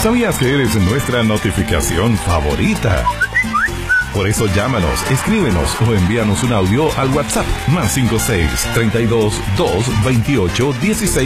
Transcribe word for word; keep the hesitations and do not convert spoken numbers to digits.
¿Sabías que eres nuestra notificación favorita? Por eso llámanos, escríbenos o envíanos un audio al WhatsApp más cinco seis, treinta y dos, dos, veintiocho, dieciséis.